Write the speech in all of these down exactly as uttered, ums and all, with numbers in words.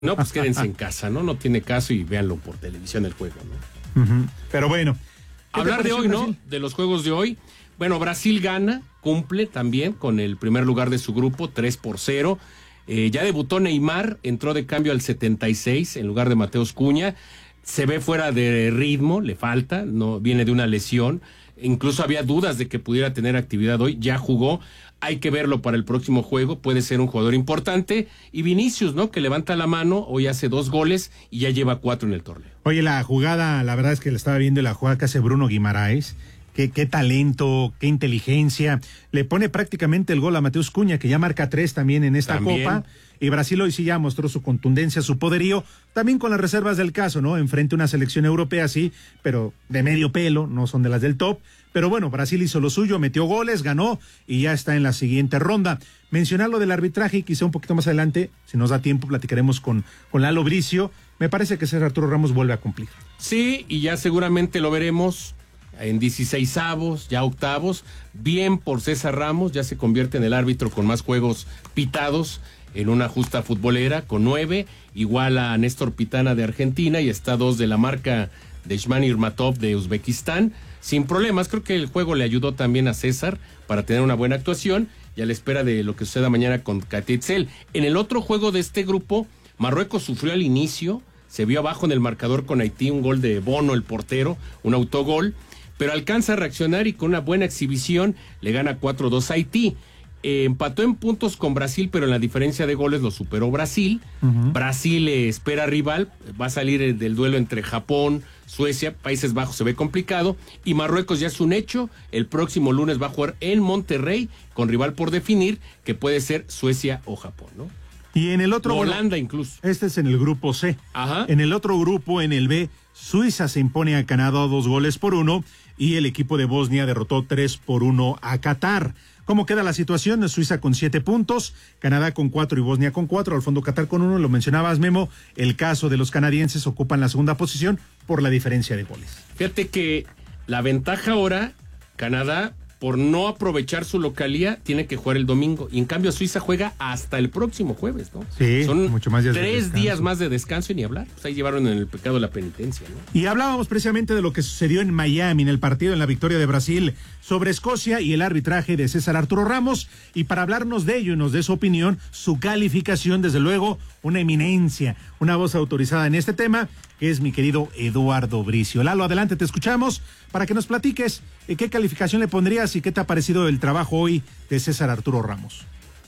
no, pues quédense en casa, ¿no? No tiene caso y véanlo por televisión el juego, ¿no? Uh-huh. Pero bueno. Hablar de hoy, Brasil? ¿No? De los juegos de hoy. Bueno, Brasil gana, cumple también con el primer lugar de su grupo, tres por cero. Eh, ya debutó Neymar, entró de cambio al setenta y seis en lugar de Mateus Cunha. Se ve fuera de ritmo, le falta, no viene de una lesión. Incluso había dudas de que pudiera tener actividad hoy, ya jugó. Hay que verlo para el próximo juego, puede ser un jugador importante. Y Vinicius, ¿no? Que levanta la mano, hoy hace dos goles y ya lleva cuatro en el torneo. Oye, la jugada, la verdad es que la estaba viendo, la jugada que hace Bruno Guimaraes. Qué, qué talento, qué inteligencia. Le pone prácticamente el gol a Mateus Cunha, que ya marca tres también en esta también. Copa. Y Brasil hoy sí ya mostró su contundencia, su poderío, también con las reservas del caso, ¿no? Enfrente a una selección europea, sí, pero de medio pelo, no son de las del top. Pero bueno, Brasil hizo lo suyo, metió goles, ganó y ya está en la siguiente ronda. Mencionar lo del arbitraje y quizá un poquito más adelante, si nos da tiempo, platicaremos con, con Lalo Bricio. Me parece que César Arturo Ramos vuelve a cumplir. Sí, y ya seguramente lo veremos en dieciseisavos, ya octavos. Bien por César Ramos, ya se convierte en el árbitro con más juegos pitados en una justa futbolera, con nueve, igual a Néstor Pitana de Argentina, y está dos de la marca de Shman Irmatov de Uzbekistán, sin problemas. Creo que el juego le ayudó también a César para tener una buena actuación, y a la espera de lo que suceda mañana con Catetzel. En el otro juego de este grupo, Marruecos sufrió al inicio, se vio abajo en el marcador con Haití, un gol de Bono, el portero, un autogol, pero alcanza a reaccionar y con una buena exhibición le gana cuatro dos a Haití. Eh, empató en puntos con Brasil, pero en la diferencia de goles lo superó Brasil. Uh-huh. Brasil eh, espera rival, va a salir eh, del duelo entre Japón, Suecia, Países Bajos se ve complicado, y Marruecos ya es un hecho, el próximo lunes va a jugar en Monterrey, con rival por definir, que puede ser Suecia o Japón, ¿no? Y en el otro... Holanda incluso. Este es en el grupo C. Ajá. En el otro grupo, en el B, Suiza se impone a Canadá dos goles por uno, y el equipo de Bosnia derrotó tres por uno a Qatar. ¿Cómo queda la situación? Suiza con siete puntos, Canadá con cuatro y Bosnia con cuatro, al fondo Qatar con uno. Lo mencionabas, Memo, el caso de los canadienses ocupan la segunda posición por la diferencia de goles. Fíjate que la ventaja ahora, Canadá, por no aprovechar su localía, tiene que jugar el domingo. Y en cambio Suiza juega hasta el próximo jueves, ¿no? Sí, son mucho más días tres de días más de descanso y ni hablar. Pues ahí llevaron en el pecado la penitencia, ¿no? Y hablábamos precisamente de lo que sucedió en Miami, en el partido, en la victoria de Brasil sobre Escocia y el arbitraje de César Arturo Ramos. Y para hablarnos de ello y nos dé su opinión, su calificación, desde luego, una eminencia, una voz autorizada en este tema, que es mi querido Eduardo Bricio. Lalo, adelante, te escuchamos para que nos platiques eh, qué calificación le pondrías y qué te ha parecido el trabajo hoy de César Arturo Ramos.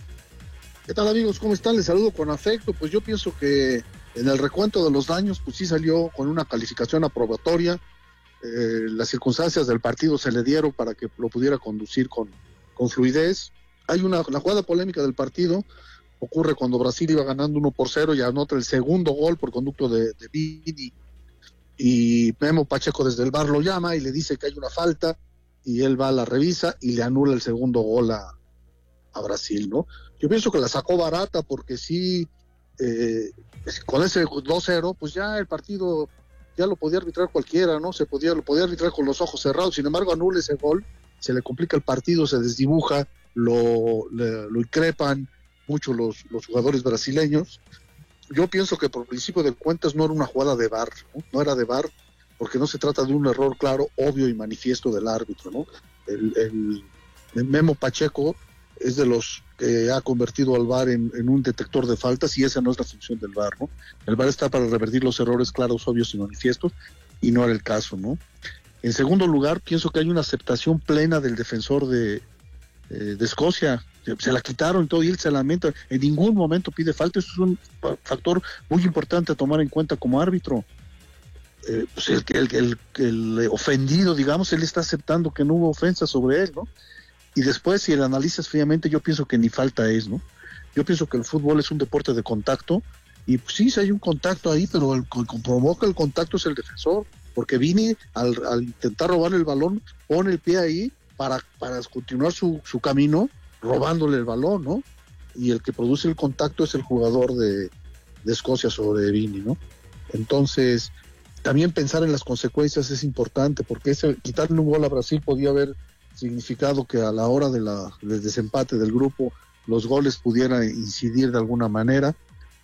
¿Qué tal, amigos? ¿Cómo están? Les saludo con afecto. Pues yo pienso que en el recuento de los daños, pues sí salió con una calificación aprobatoria. Eh, las circunstancias del partido se le dieron para que lo pudiera conducir con, con fluidez. Hay una la jugada polémica del partido ocurre cuando Brasil iba ganando uno por cero y anota el segundo gol por conducto de, de Vini, y Memo Pacheco desde el V A R lo llama y le dice que hay una falta, y él va, la revisa y le anula el segundo gol a, a Brasil, ¿no? Yo pienso que la sacó barata, porque sí, eh, con ese dos cero, pues ya el partido ya lo podía arbitrar cualquiera, ¿no? Se podía, lo podía arbitrar con los ojos cerrados. Sin embargo, anula ese gol, se le complica el partido, se desdibuja, lo, le, lo increpan mucho los, los jugadores brasileños. Yo pienso que por principio de cuentas no era una jugada de V A R, ¿no? No era de V A R, porque no se trata de un error claro, obvio y manifiesto del árbitro, ¿no? El, el, el Memo Pacheco es de los que ha convertido al V A R en, en un detector de faltas, y esa no es la función del V A R, ¿no? El V A R está para revertir los errores claros, obvios y manifiestos, y no era el caso, ¿no? En segundo lugar, pienso que hay una aceptación plena del defensor de, eh, de Escocia. Se la quitaron y todo, y él se lamenta, en ningún momento pide falta. Eso es un factor muy importante a tomar en cuenta como árbitro. Eh, pues el, el, el, el ofendido, digamos, él está aceptando que no hubo ofensa sobre él, ¿no? Y después, si el analizas fríamente, yo pienso que ni falta es, ¿no? Yo pienso que el fútbol es un deporte de contacto, y pues, sí, hay un contacto ahí, pero el que provoca el contacto es el defensor, porque Vini, al, al intentar robar el balón, pone el pie ahí para, para continuar su, su camino, robándole el balón, ¿no? Y el que produce el contacto es el jugador de, de Escocia sobre Vini, ¿no? Entonces, también pensar en las consecuencias es importante, porque ese, quitarle un gol a Brasil podía haber significado que a la hora de la, del desempate del grupo los goles pudieran incidir de alguna manera,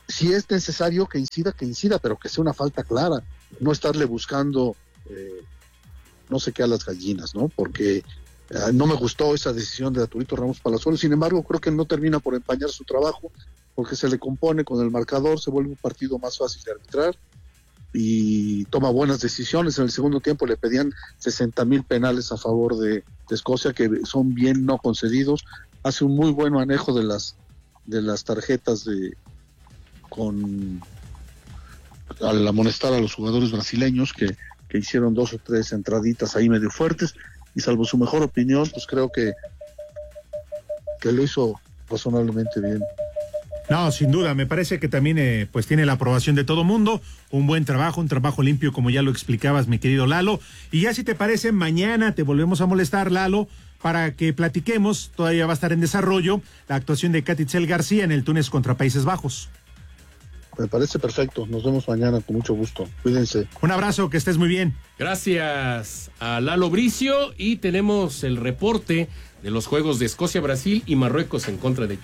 si es necesario que incida, que incida, pero que sea una falta clara, no estarle buscando eh, no sé qué a las gallinas, ¿no? Porque eh, no me gustó esa decisión de Arturito Ramos Palazuelos. Sin embargo, creo que no termina por empañar su trabajo, porque se le compone con el marcador, se vuelve un partido más fácil de arbitrar y toma buenas decisiones. En el segundo tiempo le pedían sesenta mil penales a favor de, de Escocia, que son bien no concedidos. Hace un muy buen manejo de las de las tarjetas de con al amonestar a los jugadores brasileños que, que hicieron dos o tres entraditas ahí medio fuertes, y salvo su mejor opinión, pues creo que que lo hizo razonablemente bien. No, sin duda, me parece que también eh, pues tiene la aprobación de todo mundo, un buen trabajo, un trabajo limpio, como ya lo explicabas, mi querido Lalo. Y ya si te parece, mañana te volvemos a molestar, Lalo, para que platiquemos, todavía va a estar en desarrollo, la actuación de Katitzel García en el Túnez contra Países Bajos. Me parece perfecto, nos vemos mañana con mucho gusto, cuídense. Un abrazo, que estés muy bien. Gracias a Lalo Bricio, y tenemos el reporte de los juegos de Escocia, Brasil y Marruecos en contra de Haití.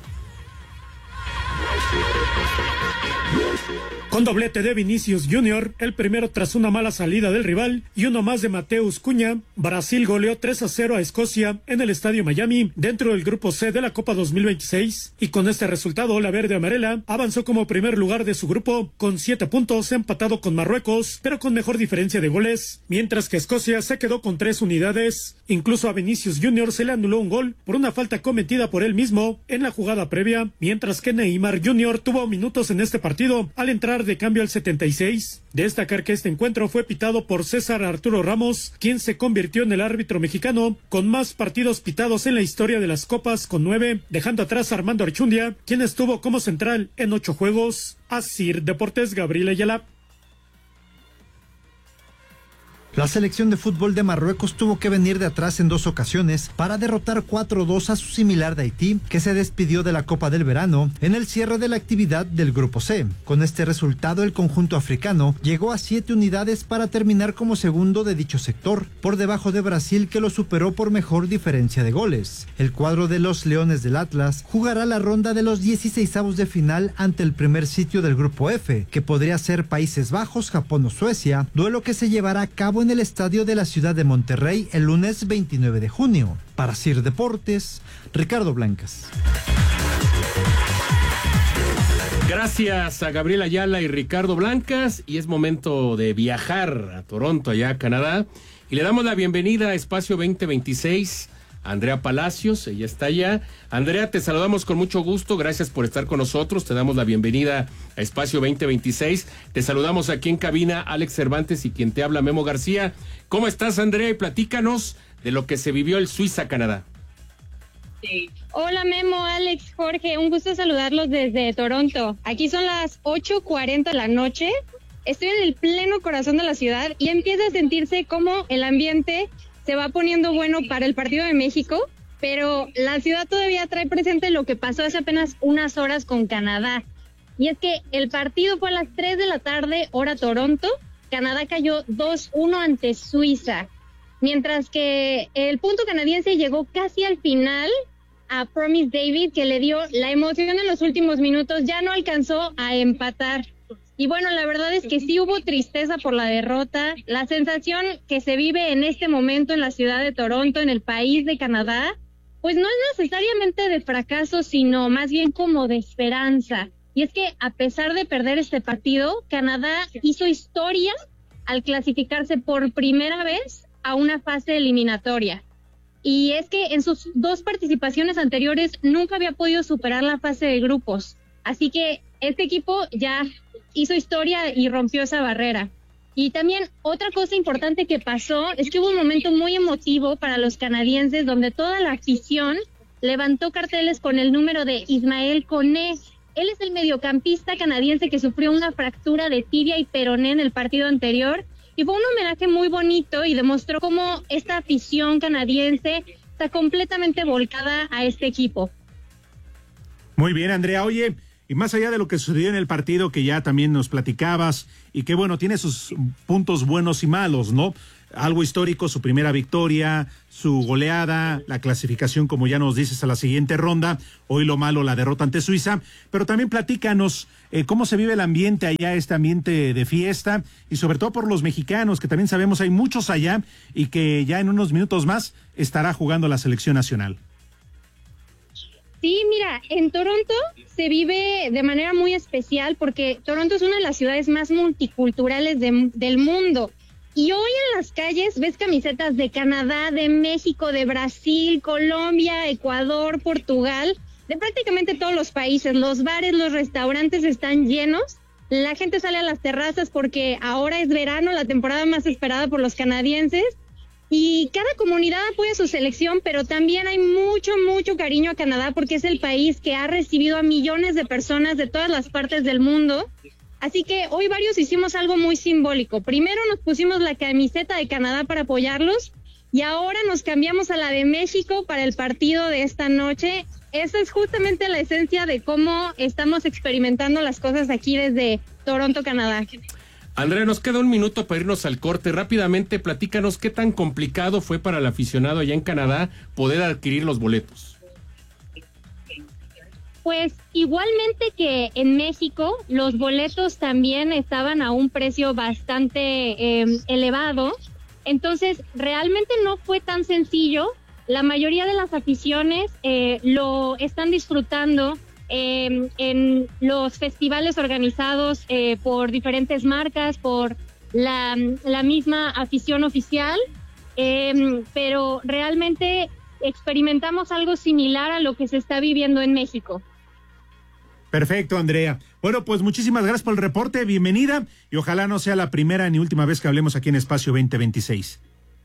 Con doblete de Vinicius Junior, el primero tras una mala salida del rival y uno más de Mateus Cunha, Brasil goleó tres a cero a Escocia en el Estadio Miami dentro del Grupo C de la Copa dos mil veintiséis, y con este resultado la verde amarela avanzó como primer lugar de su grupo con siete puntos, empatado con Marruecos, pero con mejor diferencia de goles, mientras que Escocia se quedó con tres unidades. Incluso a Vinicius Junior se le anuló un gol por una falta cometida por él mismo en la jugada previa, mientras que Neymar Junior tuvo minutos en este partido al entrar de cambio al setenta y seis. Destacar que este encuentro fue pitado por César Arturo Ramos, quien se convirtió en el árbitro mexicano con más partidos pitados en la historia de las copas, con nueve, dejando atrás a Armando Archundia, quien estuvo como central en ocho juegos. Asir Deportes, Gabriel Ayala. La selección de fútbol de Marruecos tuvo que venir de atrás en dos ocasiones para derrotar cuatro dos a su similar de Haití, que se despidió de la Copa del Verano en el cierre de la actividad del Grupo C. Con este resultado, el conjunto africano llegó a siete unidades para terminar como segundo de dicho sector, por debajo de Brasil, que lo superó por mejor diferencia de goles. El cuadro de los Leones del Atlas jugará la ronda de los dieciseisavos de final ante el primer sitio del Grupo F, que podría ser Países Bajos, Japón o Suecia, duelo que se llevará a cabo en en el estadio de la ciudad de Monterrey el lunes veintinueve de junio. Para Sir Deportes, Ricardo Blancas. Gracias a Gabriel Ayala y Ricardo Blancas, y es momento de viajar a Toronto, allá a Canadá, y le damos la bienvenida a Espacio veinte veintiséis. Andrea Palacios, ella está allá. Andrea, te saludamos con mucho gusto, gracias por estar con nosotros, te damos la bienvenida a Espacio veinte veintiséis, te saludamos aquí en cabina Alex Cervantes y quien te habla Memo García. ¿Cómo estás, Andrea? Y platícanos de lo que se vivió el Suiza-Canadá. Sí. Hola Memo, Alex, Jorge, un gusto saludarlos desde Toronto. Aquí son las ocho cuarenta de la noche, estoy en el pleno corazón de la ciudad y empieza a sentirse como el ambiente se va poniendo bueno para el partido de México, pero la ciudad todavía trae presente lo que pasó hace apenas unas horas con Canadá. Y es que el partido fue a las tres de la tarde, hora Toronto. Canadá cayó dos uno ante Suiza, mientras que el punto canadiense llegó casi al final a Promise David, que le dio la emoción en los últimos minutos, ya no alcanzó a empatar. Y bueno, la verdad es que sí hubo tristeza por la derrota. La sensación que se vive en este momento en la ciudad de Toronto, en el país de Canadá, pues no es necesariamente de fracaso, sino más bien como de esperanza. Y es que a pesar de perder este partido, Canadá hizo historia al clasificarse por primera vez a una fase eliminatoria. Y es que en sus dos participaciones anteriores nunca había podido superar la fase de grupos. Así que este equipo ya hizo historia y rompió esa barrera. Y también otra cosa importante que pasó es que hubo un momento muy emotivo para los canadienses donde toda la afición levantó carteles con el número de Ismael Koné. Él es el mediocampista canadiense que sufrió una fractura de tibia y peroné en el partido anterior, y fue un homenaje muy bonito y demostró cómo esta afición canadiense está completamente volcada a este equipo. Muy bien, Andrea. Oye, y más allá de lo que sucedió en el partido, que ya también nos platicabas, y que bueno, tiene sus puntos buenos y malos, ¿no? algo histórico, su primera victoria, su goleada, la clasificación, como ya nos dices, a la siguiente ronda. Hoy lo malo, la derrota ante Suiza. Pero también platícanos eh, cómo se vive el ambiente allá, este ambiente de fiesta, y sobre todo por los mexicanos, que también sabemos hay muchos allá y que ya en unos minutos más estará jugando la selección nacional. Sí, mira, en Toronto se vive de manera muy especial porque Toronto es una de las ciudades más multiculturales de, del mundo. Y hoy en las calles ves camisetas de Canadá, de México, de Brasil, Colombia, Ecuador, Portugal, de prácticamente todos los países. Los bares, los restaurantes están llenos. La gente sale a las terrazas porque ahora es verano, la temporada más esperada por los canadienses. Y cada comunidad apoya su selección, pero también hay mucho, mucho cariño a Canadá porque es el país que ha recibido a millones de personas de todas las partes del mundo. Así que hoy varios hicimos algo muy simbólico. Primero nos pusimos la camiseta de Canadá para apoyarlos y ahora nos cambiamos a la de México para el partido de esta noche. Esa es justamente la esencia de cómo estamos experimentando las cosas aquí desde Toronto, Canadá. Andrea, nos queda un minuto para irnos al corte. Rápidamente, platícanos qué tan complicado fue para el aficionado allá en Canadá poder adquirir los boletos. Pues igualmente que en México, los boletos también estaban a un precio bastante eh, elevado. Entonces, realmente no fue tan sencillo. La mayoría de las aficiones eh, lo están disfrutando Eh, en los festivales organizados eh, por diferentes marcas, por la, la misma afición oficial, eh, pero realmente experimentamos algo similar a lo que se está viviendo en México. Perfecto, Andrea. Bueno, pues muchísimas gracias por el reporte, bienvenida, y ojalá no sea la primera ni última vez que hablemos aquí en Espacio veinte veintiséis.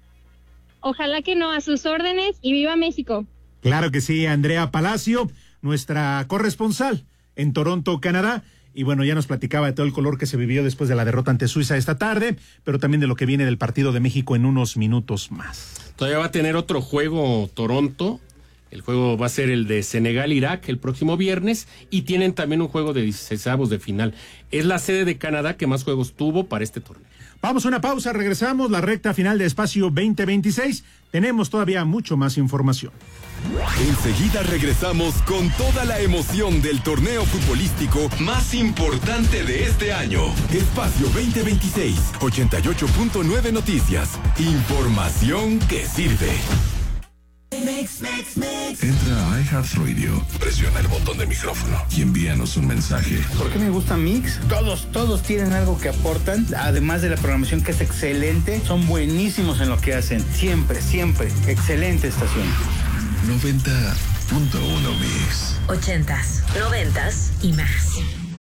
Ojalá que no, a sus órdenes, y viva México. Claro que sí, Andrea Palacio, nuestra corresponsal en Toronto, Canadá, y bueno, ya nos platicaba de todo el color que se vivió después de la derrota ante Suiza esta tarde, pero también de lo que viene del partido de México en unos minutos más. Todavía va a tener otro juego Toronto, el juego va a ser el de Senegal-Irak el próximo viernes, y tienen también un juego de dieciseisavos de final. Es la sede de Canadá que más juegos tuvo para este torneo. Vamos a una pausa, regresamos, la recta final de Espacio veinte veintiséis, tenemos todavía mucho más información. Enseguida regresamos con toda la emoción del torneo futbolístico más importante de este año. Espacio veinte veintiséis, ochenta y ocho punto nueve Noticias. Información que sirve. Mix, mix, mix. Entra a iHeartRadio, presiona el botón de micrófono y envíanos un mensaje. ¿Por qué me gusta Mix? Todos, todos tienen algo que aportan, además de la programación que es excelente, son buenísimos en lo que hacen. Siempre, siempre, excelente estación. noventa punto uno Mix. Ochentas, noventas y más.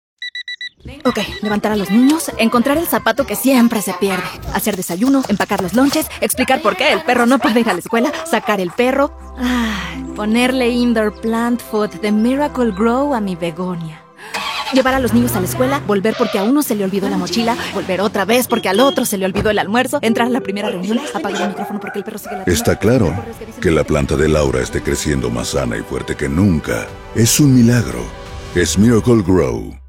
Ok, levantar a los niños, encontrar el zapato que siempre se pierde, hacer desayuno, empacar los lonches, explicar por qué el perro no puede ir a la escuela, sacar el perro, ay, ponerle indoor plant food de Miracle Grow a mi begonia. Llevar a los niños a la escuela, volver porque a uno se le olvidó la mochila, volver otra vez porque al otro se le olvidó el almuerzo, entrar a la primera reunión, apagar el micrófono porque el perro sigue la... Está claro que la planta de Laura esté creciendo más sana y fuerte que nunca. Es un milagro. Es Miracle Grow.